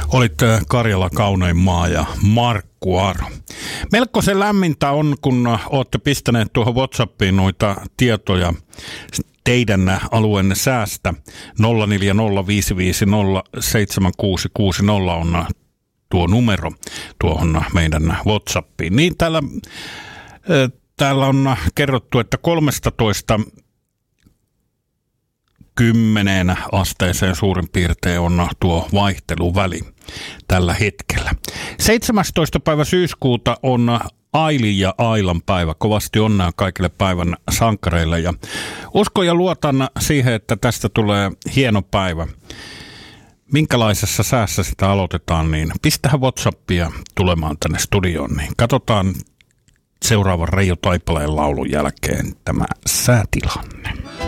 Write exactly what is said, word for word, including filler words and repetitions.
Olit Karjala kaunein maa ja Markku Aro. Melko se lämmintä on, kun olette pistäneet tuohon WhatsAppiin noita tietoja teidän alueenne säästä. nolla neljä nolla viisi viisi nolla seitsemän kuusi kuusi nolla on tuo numero tuohon meidän WhatsAppiin. Niin täällä, täällä on kerrottu, että kolmetoista kymmeneen asteeseen suurin piirtein on tuo vaihteluväli tällä hetkellä. seitsemästoista päivä syyskuuta on Ailin ja Ailan päivä. Kovasti onnea kaikille päivän sankareille ja uskon ja luotan siihen, että tästä tulee hieno päivä. Minkälaisessa säässä sitä aloitetaan, niin pistähän WhatsAppia tulemaan tänne studioon, niin katsotaan seuraavan Reijo Taipaleen laulun jälkeen tämä säätilanne.